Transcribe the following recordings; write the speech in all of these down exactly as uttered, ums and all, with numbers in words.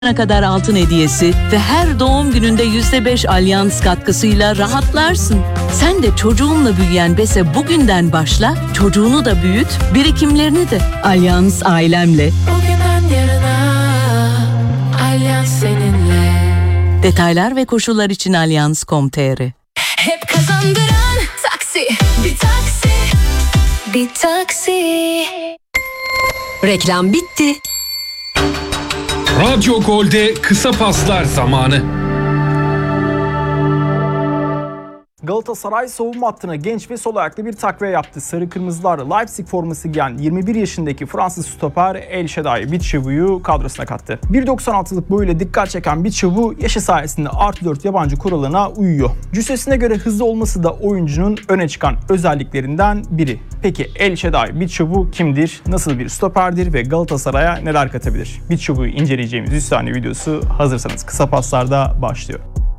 kadar altın hediyesi ve her doğum gününde yüzde beş Allianz katkısıyla rahatlarsın. Sen de çocuğunla büyüyen BES'e bugünden başla, çocuğunu da büyüt, birikimlerini de. Allianz ailemle. Bugünden yarına Allianz seninle. Detaylar ve koşullar için allianz nokta com nokta tr. Hep kazandıran taksi, bir taksi, bir taksi. Reklam bitti. Radyo Gol'de kısa paslar zamanı. Galatasaray savunma hattına genç ve sol ayaklı bir takviye yaptı. Sarı Kırmızılar Leipzig forması giyen yirmi bir yaşındaki Fransız stoper El Shaddai Bitchevu'yu kadrosuna kattı. bir doksan altılık boyuyla dikkat çeken Bitchevu yaşı sayesinde artı dört yabancı kuralına uyuyor. Cüssesine göre hızlı olması da oyuncunun öne çıkan özelliklerinden biri. Peki El Shaddai Bitchevu kimdir? Nasıl bir stoperdir ve Galatasaray'a neler katabilir? Bitchevu'yu inceleyeceğimiz yüz saniye videosu hazırsanız kısa paslarda başlıyor.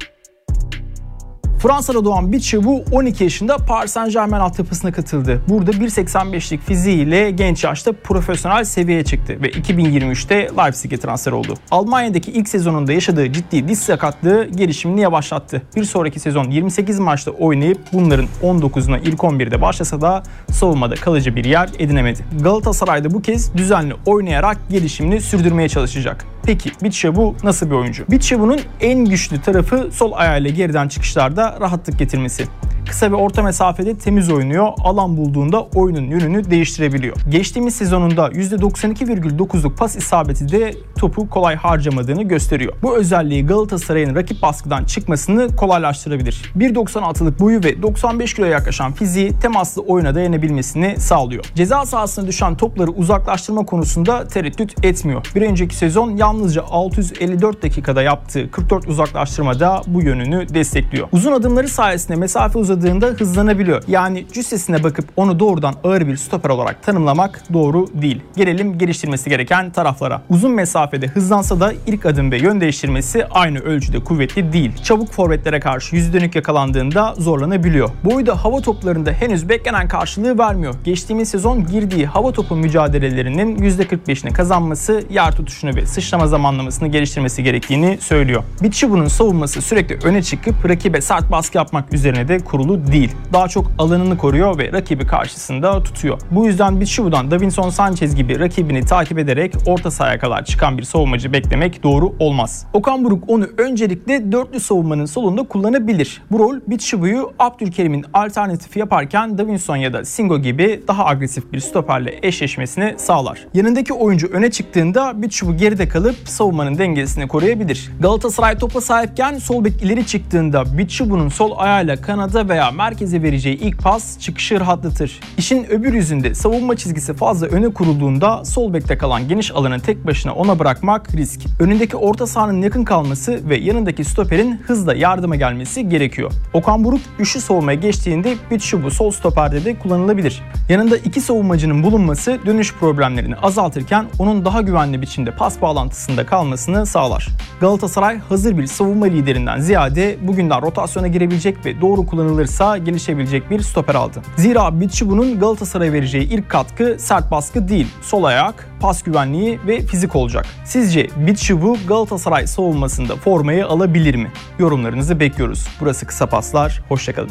Fransa'da doğan Bitchevu on iki yaşında Paris Saint-Germain altyapısına katıldı. Burada bir seksen beşlik fiziğiyle genç yaşta profesyonel seviyeye çıktı ve iki bin yirmi üçte Leipzig'e transfer oldu. Almanya'daki ilk sezonunda yaşadığı ciddi diz sakatlığı gelişimini yavaşlattı. Bir sonraki sezon yirmi sekiz maçta oynayıp bunların on dokuzuna ilk on birde başlasa da savunmada kalıcı bir yer edinemedi. Galatasaray'da bu kez düzenli oynayarak gelişimini sürdürmeye çalışacak. Peki Bitchevu nasıl bir oyuncu? Bitchevu'nun en güçlü tarafı sol ayağıyla geriden çıkışlarda rahatlık getirmesi. Kısa ve orta mesafede temiz oynuyor, alan bulduğunda oyunun yönünü değiştirebiliyor. Geçtiğimiz sezonunda yüzde doksan iki virgül dokuzluk pas isabeti de topu kolay harcamadığını gösteriyor. Bu özelliği Galatasaray'ın rakip baskıdan çıkmasını kolaylaştırabilir. bir doksan altılık boyu ve doksan beş kiloya yaklaşan fiziği temaslı oyuna dayanabilmesini sağlıyor. Ceza sahasına düşen topları uzaklaştırma konusunda tereddüt etmiyor. Bir önceki sezon yalnızca altı yüz elli dört dakikada yaptığı kırk dört uzaklaştırmada bu yönünü destekliyor. Uzun adımları sayesinde mesafe uzadığında hızlanabiliyor. Yani cüssesine bakıp onu doğrudan ağır bir stoper olarak tanımlamak doğru değil. Gelelim geliştirmesi gereken taraflara. Uzun mesafede hızlansa da ilk adım ve yön değiştirmesi aynı ölçüde kuvvetli değil. Çabuk forvetlere karşı yüzü dönük yakalandığında zorlanabiliyor. Boyu da hava toplarında henüz beklenen karşılığı vermiyor. Geçtiğimiz sezon girdiği hava topu mücadelelerinin yüzde kırk beşini kazanması, yer tutuşunu ve sıçrama zamanlamasını geliştirmesi gerektiğini söylüyor. Bitchevu'nun savunması sürekli öne çıkıp rakibe sert baskı yapmak üzerine de kurulu değil. Daha çok alanını koruyor ve rakibi karşısında tutuyor. Bu yüzden Bitchevu'dan Davinson Sanchez gibi rakibini takip ederek orta sahaya kadar çıkan bir savunmacı beklemek doğru olmaz. Okan Buruk onu öncelikle dörtlü savunmanın solunda kullanabilir. Bu rol Bitchevu'yu Abdülkerim'in alternatifi yaparken Davinson ya da Singo gibi daha agresif bir stoperle eşleşmesini sağlar. Yanındaki oyuncu öne çıktığında Bitchevu geride kalıp savunmanın dengesini koruyabilir. Galatasaray topa sahipken sol bek ileri çıktığında Bitchevu'nun sol ayağıyla kanada veya merkeze vereceği ilk pas çıkışı rahatlatır. İşin öbür yüzünde savunma çizgisi fazla öne kurulduğunda sol bekte kalan geniş alanı tek başına ona bırakmak risk. Önündeki orta sahanın yakın kalması ve yanındaki stoperin hızla yardıma gelmesi gerekiyor. Okan Buruk üçlü savunmaya geçtiğinde Bitchevu sol stoperde de kullanılabilir. Yanında iki savunmacının bulunması dönüş problemlerini azaltırken onun daha güvenli biçimde pas bağlantısında kalmasını sağlar. Galatasaray hazır bir savunma liderinden ziyade bugünden rotasyona girebilecek ve doğru kullanılırsa gelişebilecek bir stoper aldı. Zira Bitchevu'nun Galatasaray'a vereceği ilk katkı sert baskı değil, sol ayak, pas güvenliği ve fizik olacak. Sizce Bitchevu Galatasaray savunmasında formayı alabilir mi? Yorumlarınızı bekliyoruz. Burası Kısa Paslar, hoşçakalın.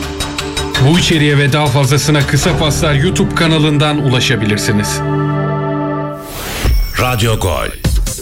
Bu içeriğe ve daha fazlasına Kısa Paslar YouTube kanalından ulaşabilirsiniz. Radyo Gol.